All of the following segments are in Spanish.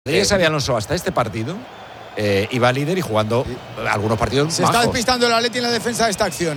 Xabi Alonso hasta este partido iba líder y jugando algunos partidos se está despistando el Atleti en la defensa de esta acción.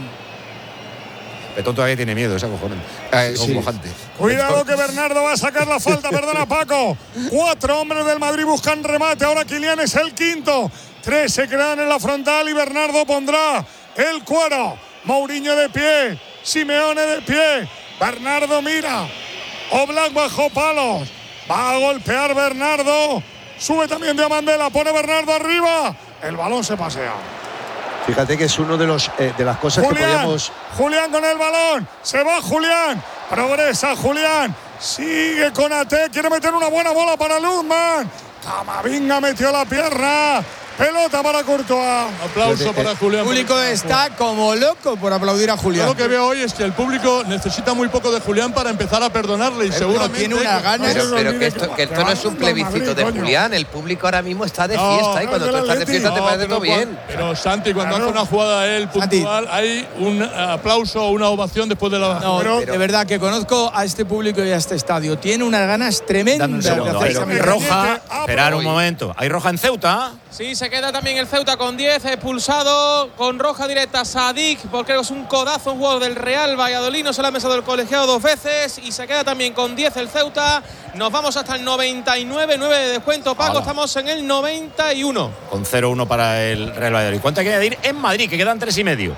Petón todavía tiene miedo, es acojonante. Cuidado que Bernardo va a sacar la falta, perdona Paco. 4 hombres del Madrid buscan remate, ahora Kylian es el quinto. 3 se quedan en la frontal y Bernardo pondrá el cuero. Mourinho de pie, Simeone de pie, Bernardo mira, Oblak bajo palos, va a golpear Bernardo, sube también Diomandé, la pone Bernardo arriba, el balón se pasea. Fíjate que es uno de las cosas Julián, que podíamos. Julián con el balón, se va Julián, progresa Julián, sigue con Ate, quiere meter una buena bola para Luzman. Camavinga metió la pierna. Pelota para Courtois. Aplauso para Julián. El público está como loco por aplaudir a Julián. Yo lo que veo hoy es que el público necesita muy poco de Julián para empezar a perdonarle y seguramente tiene una gana. Pero que esto no es un plebiscito de Julián. El público ahora mismo está de fiesta y cuando tú estás de fiesta te parece todo bien. Pero Santi, cuando hace una jugada él puntual, hay un aplauso o una ovación después de la. No, pero de verdad que conozco a este público y a este estadio. Tiene unas ganas tremendas de hacer roja. Esperar un momento. ¿Hay roja en Ceuta? Sí, se queda también el Ceuta con 10, expulsado con roja directa Sadik, porque es un codazo, un jugador del Real Valladolid, no se le ha mesado el colegiado 2 veces, y se queda también con 10 el Ceuta. Nos vamos hasta el 99, 9 de descuento, Paco, estamos en el 91. Con 0-1 para el Real Valladolid. ¿Cuánto hay que añadir en Madrid, que quedan 3 y medio?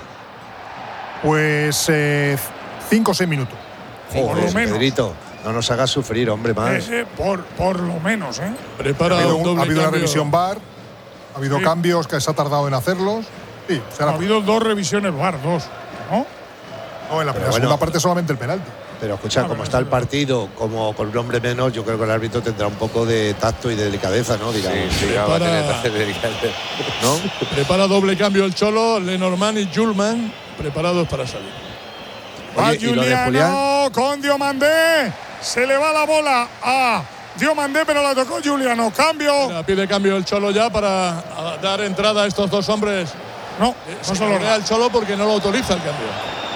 Pues 5 o 6 minutos. Por lo menos. Pedrito, no nos hagas sufrir, hombre, más. Por lo menos, ¿eh? Prepara ha habido una revisión VAR. Ha habido cambios que se ha tardado en hacerlos. Sí, ha habido 2 revisiones VAR, 2, ¿no? No, en la segunda parte solamente el penalti. Pero escucha, como está el partido, como con un hombre menos, yo creo que el árbitro tendrá un poco de tacto y de delicadeza, ¿no? Digamos. Sí, va a tener delicadeza. ¿No? Prepara doble cambio el Cholo, Lenormand y Julman preparados para salir. Va Juliano con Diomandé. Se le va la bola a Diomandé, pero la tocó Juliano. Cambio. Mira, pide cambio el Cholo ya para dar entrada a estos 2 hombres. No se lo vea el Cholo porque no lo autoriza el cambio.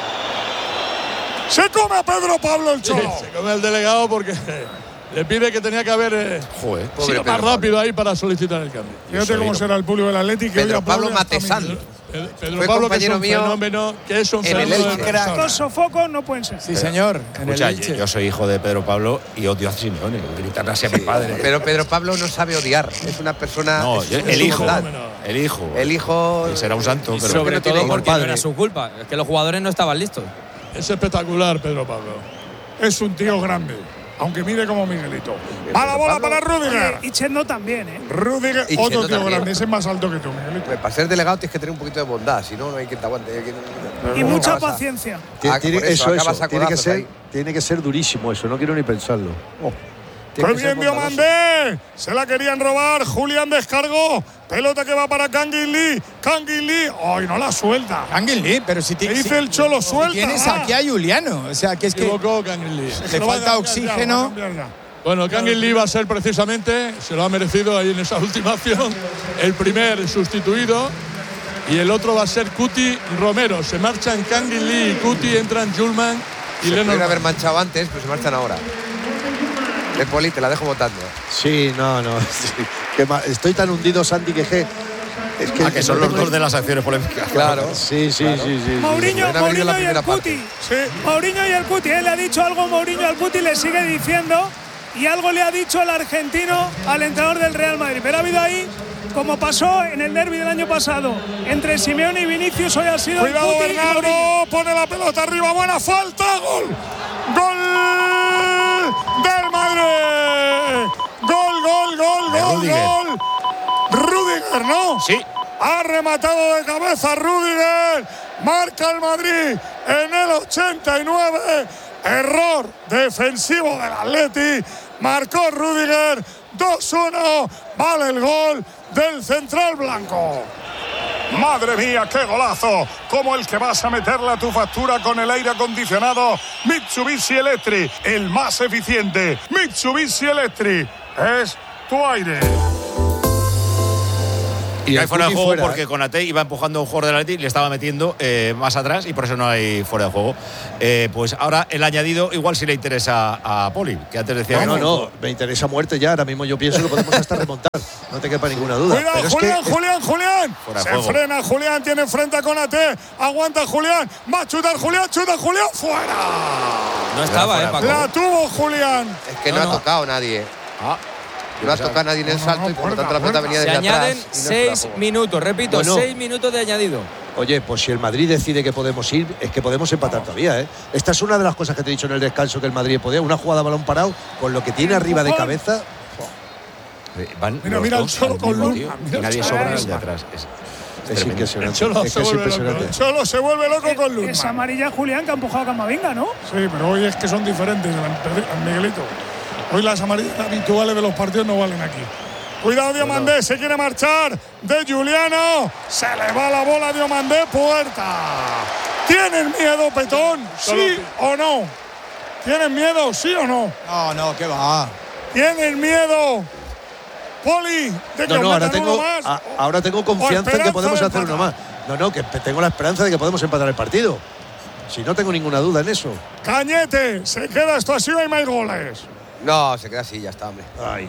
Se come a Pedro Pablo el Cholo. Sí, se come el delegado porque le pide que tenía que haber sido más rápido ahí para solicitar el cambio. Fíjate cómo será el público del Atlético. Pedro Pablo Matesán. Pedro Pablo, que es un fenómeno, que es un fenómeno. Estos sofocos no pueden ser. Sí, señor. Escucha, yo soy hijo de Pedro Pablo y odio a Simeone. Gritan así a mi padre. Pero Pedro Pablo no sabe odiar. Es una persona. No, el hijo. El hijo. Será un santo. Pero sobre todo porque no era su culpa. Es que los jugadores no estaban listos. Es espectacular, Pedro Pablo. Es un tío grande. Aunque mide como Miguelito. A la bola para Rüdiger. Y Chendo también, ¿eh? Rüdiger, otro tío grande. Ese es más alto que tú, Miguelito. Pues para ser delegado tienes que tener un poquito de bondad. Si no, no hay quien te aguante. Y mucha paciencia. Tiene que ser durísimo eso. No quiero ni pensarlo. ¡Qué bien Diomandé! Se la querían robar. Julián descargó. Pelota que va para Kangin Lee. Kangin Lee. ¡Ay, no la suelta! Kangin Lee, pero si dice el Cholo, suelta. Tienes aquí a Juliano. O sea, que es que. Le falta oxígeno. Bueno, Kangin Lee va a ser precisamente, se lo ha merecido ahí en esa última acción, el primer sustituido. Y el otro va a ser Cuti Romero. Se marchan Kangin Lee y Cuti, entran Julman y Lenormand. Podrían haber marchado antes, pero se marchan ahora. De Poli, te la dejo votando. Sí, no. Sí. Estoy tan hundido, Santi, que que son los 2 de las acciones polémicas. Claro. Sí. Mourinho y el Cuti. Mourinho y el Cuti. Él le ha dicho algo, Mourinho al Cuti le sigue diciendo. Y algo le ha dicho el argentino al entrenador del Real Madrid. Pero ha habido ahí, como pasó en el derbi del año pasado, entre Simeone y Vinicius, hoy ha sido. Cuidado, el Cuti. Bernardo. Pone la pelota arriba. Buena falta. Gol. Gol del Madrid. Gol. Rüdiger, ¿no? Sí. Ha rematado de cabeza Rüdiger. Marca el Madrid en el 89. Error defensivo del Atleti. Marcó Rüdiger. 2-1. Vale el gol del central blanco. Madre mía, qué golazo, como el que vas a meterle a tu factura con el aire acondicionado Mitsubishi Electric, el más eficiente. Mitsubishi Electric es tu aire. Y hay fuera de juego porque Konaté iba empujando a un jugador del Atleti y le estaba metiendo más atrás y por eso no hay fuera de juego. Pues ahora el añadido igual sí le interesa a Poli, que antes decía no, me interesa muerte ya. Ahora mismo yo pienso que lo podemos hasta remontar. No te quepa ninguna duda. Cuidado, pero Julián. Se frena Julián, tiene frente a Konaté. Aguanta Julián. Va a chutar Julián, chuta Julián. ¡Fuera! No estaba, Paco. La tuvo Julián. Es que no ha tocado nadie. No ha tocado nadie en el salto y por lo tanto la pelota venía desde atrás. Se añaden 6 minutos, repito, 6 minutos de añadido. Oye, pues si el Madrid decide que podemos ir, es que podemos empatar todavía, ¿eh? Esta es una de las cosas que te he dicho en el descanso que el Madrid podía. Una jugada a balón parado, con lo que tiene arriba de cabeza. Mira el Cholo con Luma. Y nadie sobra el de atrás. Es impresionante. El Cholo se vuelve loco con Luma. Es amarilla Julián que ha empujado a Camavinga, ¿no? Sí, pero hoy es que son diferentes, Miguelito. Hoy las amarillas habituales de los partidos no valen aquí. Cuidado, Diomandé, se quiere marchar de Giuliano. Se le va la bola a Diomandé, puerta. ¿Tienen miedo, Petón? ¿Sí o no? ¿Tienen miedo? ¿Sí o no? No, ¿qué va? ¿Tienen miedo, Poli, de que ahora tengo confianza en que podemos hacer uno más. Que tengo la esperanza de que podemos empatar el partido. Si no tengo ninguna duda en eso. Cañete, se queda esto así, hay más goles. No, se queda así, ya está, hombre. Ay.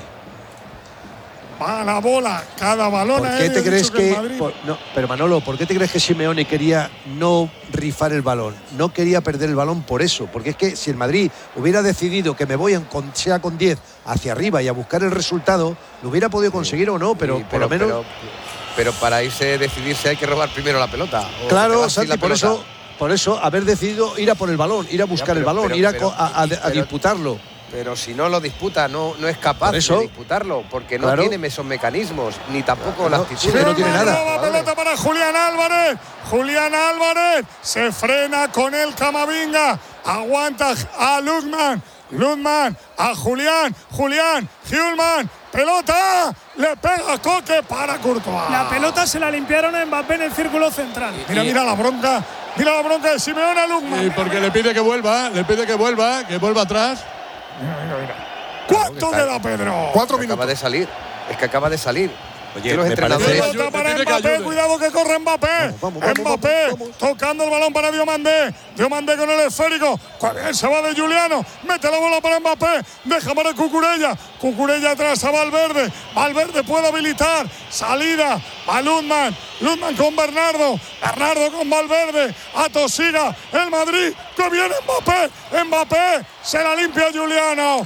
Va la bola, cada balón. ¿Por qué te crees pero Manolo, ¿por qué te crees que Simeone quería no rifar el balón? No quería perder el balón por eso. Porque es que si el Madrid hubiera decidido que me voy sea con 10 hacia arriba y a buscar el resultado, lo hubiera podido conseguir o no, pero por lo menos. Pero para decidirse hay que robar primero la pelota. Claro, Santi, por eso haber decidido ir a por el balón, ir a buscar el balón, ir a disputarlo. Pero si no lo disputa, no es capaz de disputarlo, porque no tiene esos mecanismos, ni tampoco la actitud. No tiene nada. La pelota para Julián Álvarez. Julián Álvarez se frena con el Camavinga. Aguanta a Lukman. Lukman a Julián. Hjulman. Pelota. Le pega Coque para Courtois. La pelota se la limpiaron a Mbappé en el círculo central. Mira la bronca. Mira la bronca de Simeone a Lukman. Y porque le pide que vuelva atrás. Mira. ¿Cuánto queda, Pedro? 4 minutos. Es que acaba de salir. Oye, los entrenadores. Para Mbappé, cuidado que corre Mbappé. Mbappé tocando el balón para Diomandé. Diomandé con el esférico. Bien, se va de Giuliano. Mete la bola para Mbappé. Deja para Cucurella. Cucurella atrás a Valverde. Valverde puede habilitar. Salida a Lukman. Lukman con Bernardo. Bernardo con Valverde. A Tosiga. El Madrid. Que viene Mbappé. Mbappé. Se la limpia Giuliano.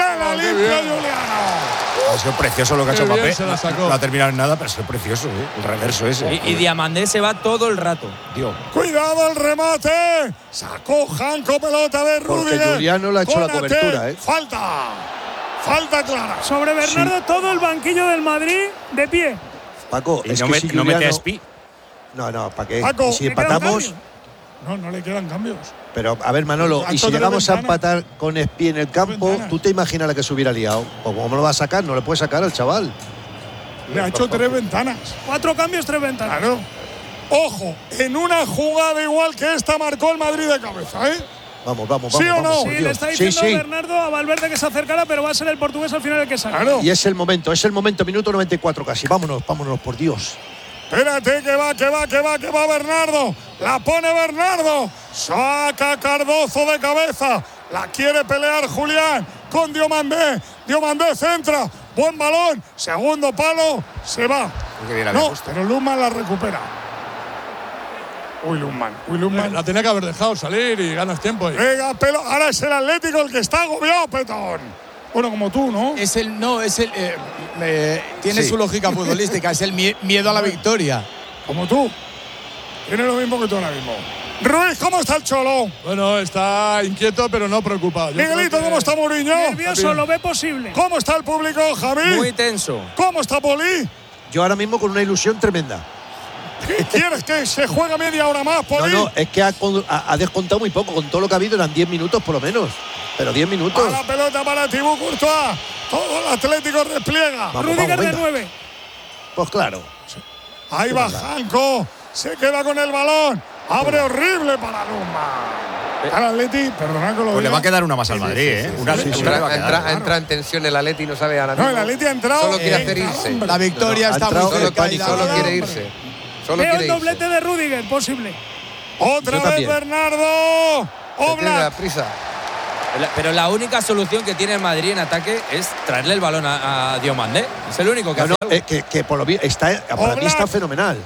Ha sido precioso lo que ha hecho Mbappé. No ha terminado en nada, pero ha sido precioso, el reverso ese. Y Diamandé se va todo el rato. Dios. Cuidado el remate. Sacó Janko, pelota de Rudiger. Porque Giuliano le ha hecho la cobertura, Falta clara. Sobre Bernardo, todo el banquillo del Madrid de pie. Paco, y no mete a Espi. No, ¿para qué? Paco, si empatamos. No le quedan cambios. Pero, a ver, Manolo, y si llegamos a empatar con Espi en el campo, ¿tú te imaginas la que se hubiera liado? ¿O cómo lo va a sacar? No le puede sacar al chaval. Le ha hecho 3 ventanas. 4 cambios, 3 ventanas. Claro. Ojo, en una jugada igual que esta marcó el Madrid de cabeza, ¿eh? Vamos. ¿Sí o no? Sí, le está diciendo Bernardo a Valverde que se acercara, pero va a ser el portugués al final el que saca. Claro. Y es el momento, minuto 94 casi. Vámonos, por Dios. Espérate, que va Bernardo. La pone Bernardo. Saca Cardozo de cabeza. La quiere pelear Julián con Diomandé. Diomandé centra. Buen balón. Segundo palo. Se va. No, pero Lukman la recupera. Uy, Lukman. La tenía que haber dejado salir y ganas tiempo ahí. Venga, pelo. Ahora es el Atlético el que está agobiado, Petón. Bueno, como tú, ¿no? Tiene su lógica futbolística, es el miedo a la victoria. Como tú. Tiene lo mismo que tú ahora mismo. Ruiz, ¿cómo está el Cholo? Bueno, está inquieto, pero no preocupado. Miguelito, ¿cómo está Mourinho? Nervioso, lo ve posible. ¿Cómo está el público, Javi? Muy tenso. ¿Cómo está Poli? Yo ahora mismo con una ilusión tremenda. ¿Qué quieres que se juegue media hora más, Poli? No, es que ha descontado muy poco. Con todo lo que ha habido eran 10 minutos por lo menos. Pero 10 minutos. A la pelota para Thibaut Courtois. Todo el Atlético despliega. Rudiger de 9. Pues claro. Ahí va Janko. Se queda con el balón. Abre horrible para Lukman. Al Atleti, perdonad que lo Pues le diga. va a quedar una más al Madrid, ¿eh? Una le va a quedar. Entra en tensión el Atleti y no sabe ahora mismo. No, el Atleti ha entrado. Solo quiere hacer irse. La victoria está muy cerca. Solo quiere irse. Solo Veo quiere el doblete irse. de Rüdiger, posible. Otra vez Bernardo. Tiene la Oblak. prisa. Pero la única solución que tiene el Madrid en ataque es traerle el balón a Diomandé. Es el único que hace algo. Que por lo bien está, para mí está fenomenal.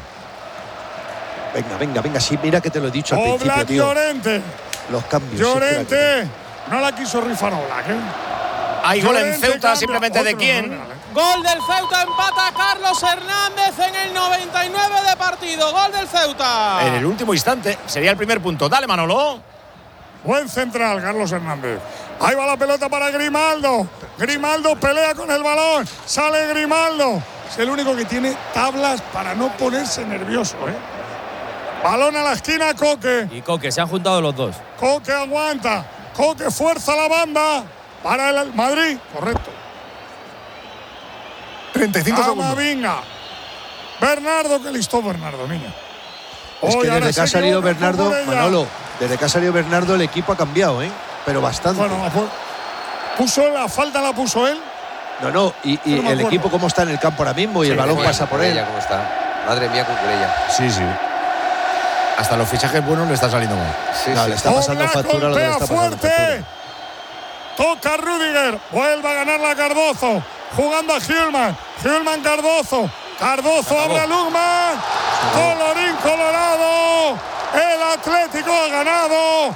Venga, sí, mira que te lo he dicho al principio, Oblak, tío. Llorente. Los cambios. Llorente. No la quiso rifar Oblak, ¿eh? Hay gol en Llorente Ceuta, cambia. simplemente de Otro quién. fenomenal, ¿eh? Gol del Ceuta, empata Carlos Hernández en el 99 de partido. Gol del Ceuta. En el último instante sería el primer punto. Dale, Manolo. Buen central, Carlos Hernández. Ahí va la pelota para Grimaldo. Grimaldo pelea con el balón. Sale Grimaldo. Es el único que tiene tablas para no ponerse nervioso, ¿eh? Balón a la esquina, Coque. Y Coque, se han juntado los dos. Coque aguanta. Coque fuerza la banda para el Madrid. Correcto. 35 segundos. Camavinga. Bernardo, qué listo Bernardo, niño. Es que ahora desde que ha se salido equivoca Bernardo, Cucurella. Manolo, desde que ha salido Bernardo el equipo ha cambiado, ¿eh? Pero bastante. Bueno, puso la falta, la puso él. No, y No me el acuerdo. equipo cómo está en el campo ahora mismo y el balón pasa por él. ¿Cómo está? Madre mía, Cucurella. Sí. Hasta los fichajes buenos le están saliendo mal. No, le está pasando Oblak factura lo que le golpea está pasando fuerte. factura. Toca Rüdiger. Vuelve a ganar la Cardozo. Jugando a Hjulman. Hjulman Cardozo. Cardozo abre a Lugman. Colorín colorado. El Atlético ha ganado.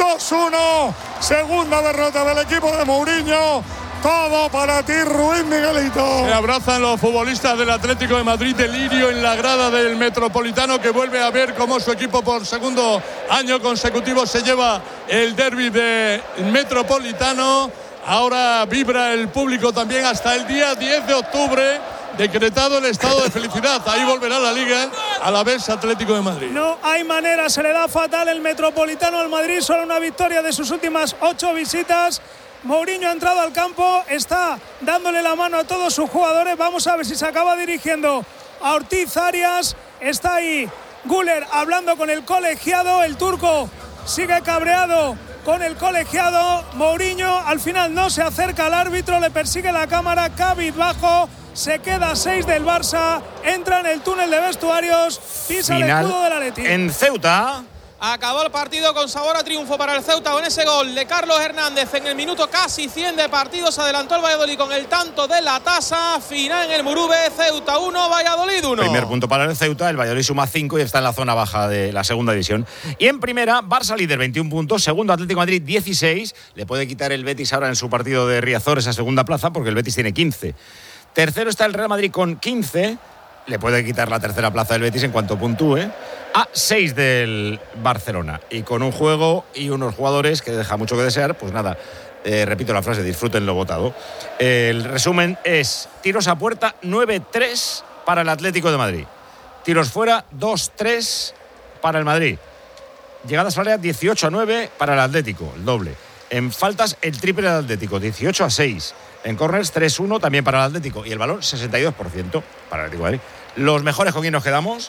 2-1. Segunda derrota del equipo de Mourinho. Todo para ti, Ruiz Miguelito. Se abrazan los futbolistas del Atlético de Madrid, delirio en la grada del Metropolitano, que vuelve a ver cómo su equipo por segundo año consecutivo se lleva el derbi del Metropolitano. Ahora vibra el público también hasta el día 10 de octubre, decretado el estado de felicidad. Ahí volverá la Liga a la vez Atlético de Madrid. No hay manera, se le da fatal el Metropolitano al Madrid, solo una victoria de sus últimas 8 visitas. Mourinho ha entrado al campo, está dándole la mano a todos sus jugadores. Vamos a ver si se acaba dirigiendo a Ortiz Arias. Está ahí Güler hablando con el colegiado. El turco sigue cabreado con el colegiado. Mourinho al final no se acerca al árbitro, le persigue la cámara, cabizbajo. Se queda a 6 del Barça, entra en el túnel de vestuarios, pisa el escudo del Atleti. En Ceuta. Acabó el partido con sabor a triunfo para el Ceuta con ese gol de Carlos Hernández en el minuto casi 100 de partido. Se adelantó el Valladolid con el tanto de la tasa. Final en el Murube, Ceuta 1, Valladolid 1. Primer punto para el Ceuta, el Valladolid suma 5 y está en la zona baja de la segunda división. Y en primera, Barça líder 21 puntos, segundo Atlético de Madrid 16. Le puede quitar el Betis ahora en su partido de Riazor esa segunda plaza porque el Betis tiene 15. Tercero está el Real Madrid con 15. Le puede quitar la tercera plaza del Betis en cuanto puntúe. A 6 del Barcelona. Y con un juego y unos jugadores que deja mucho que desear, pues nada, repito la frase, disfruten lo votado. El resumen es tiros a puerta 9-3 para el Atlético de Madrid. Tiros fuera 2-3 para el Madrid. Llegadas al área 18-9 para el Atlético, el doble. En faltas el triple del Atlético, 18-6. En corners 3-1 también para el Atlético. Y el balón 62% para el Atlético de Madrid. ¿Los mejores con quién nos quedamos?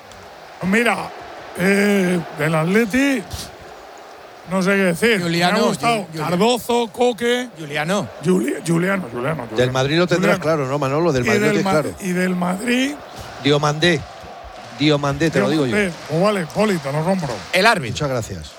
Mira, del Atleti, no sé qué decir. Juliano, me ha gustado. Cardozo, Coque. Juliano. Juliano. Del Madrid lo tendrás claro, ¿no, Manolo? Del Madrid lo tienes claro. Y del Madrid. Diomandé, te lo digo yo. Pues vale, Polito, no compro. El árbitro. Muchas gracias.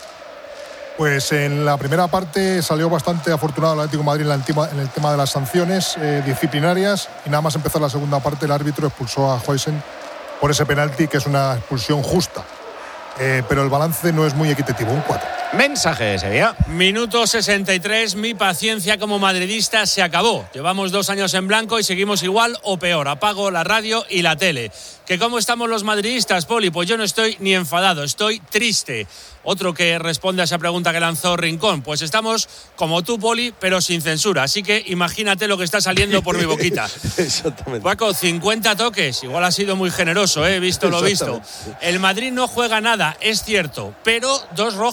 Pues en la primera parte salió bastante afortunado el Atlético de Madrid en el tema de las sanciones disciplinarias y nada más empezar la segunda parte el árbitro expulsó a Huijsen por ese penalti que es una expulsión justa. Pero el balance no es muy equitativo, un 4. Mensaje de ese día. Minuto 63, mi paciencia como madridista se acabó. Llevamos 2 años en blanco y seguimos igual o peor. Apago la radio y la tele. ¿Que cómo estamos los madridistas, Poli? Pues yo no estoy ni enfadado, estoy triste. Otro que responde a esa pregunta que lanzó Rincón. Pues estamos como tú, Poli, pero sin censura. Así que imagínate lo que está saliendo por mi boquita. Exactamente. Paco, 50 toques. Igual ha sido muy generoso, visto lo visto. El Madrid no juega nada, es cierto, pero 2 rojas perdonadas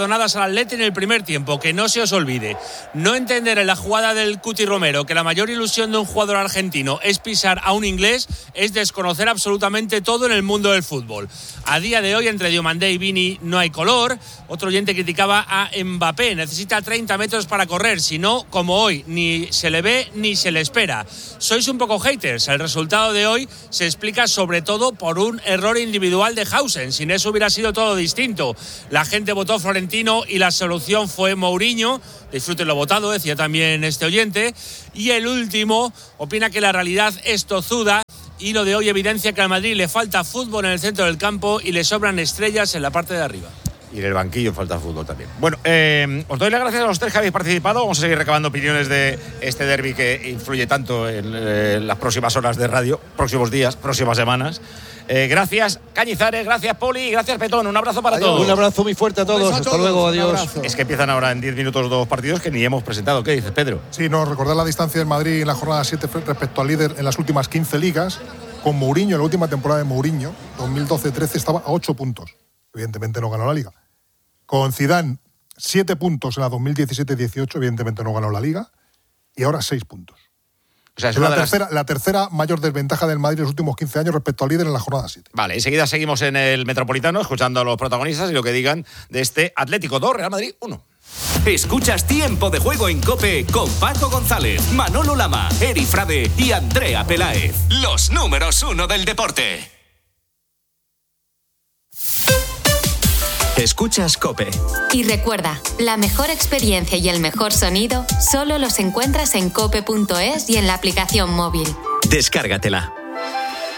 perdonadas al Atleti en el primer tiempo, que no se os olvide. No entender en la jugada del Cuti Romero que la mayor ilusión de un jugador argentino es pisar a un inglés es desconocer absolutamente todo en el mundo del fútbol. A día de hoy, entre Diomandé y Vini no hay color. Otro oyente criticaba a Mbappé, necesita 30 metros para correr, si no, como hoy, ni se le ve ni se le espera. Sois un poco haters. El resultado de hoy se explica sobre todo por un error individual de Hausen. Sin eso hubiera sido todo distinto. La gente votó Florentino y la solución fue Mourinho. Disfruten lo votado, decía también este oyente. Y el último opina que la realidad es tozuda y lo de hoy evidencia que al Madrid le falta fútbol en el centro del campo y le sobran estrellas en la parte de arriba. Y en el banquillo falta fútbol también. Bueno, os doy las gracias a los tres que habéis participado. Vamos a seguir recabando opiniones de este derbi que influye tanto en las próximas horas de radio, próximos días, próximas semanas. Gracias, Cañizares, gracias, Poli, gracias, Petón. Un abrazo para todos. Un abrazo muy fuerte a todos. Hasta luego, adiós. Es que empiezan ahora en 10 minutos 2 partidos que ni hemos presentado. ¿Qué dices, Pedro? Sí, no, recordar la distancia del Madrid en la jornada 7 respecto al líder en las últimas 15 ligas. Con Mourinho, en la última temporada de Mourinho, 2012-13, estaba a 8 puntos. Evidentemente no ganó la Liga. Con Zidane, 7 puntos en la 2017-18, evidentemente no ganó la Liga. Y ahora 6 puntos. O sea, es la tercera mayor desventaja del Madrid en los últimos 15 años respecto al líder en la jornada 7. Vale, enseguida seguimos en el Metropolitano escuchando a los protagonistas y lo que digan de este Atlético 2, Real Madrid 1. Escuchas Tiempo de Juego en COPE con Paco González, Manolo Lama, Eri Frade y Andrea Peláez. Los números 1 del deporte. Escuchas COPE. Y recuerda, la mejor experiencia y el mejor sonido solo los encuentras en cope.es y en la aplicación móvil. Descárgatela.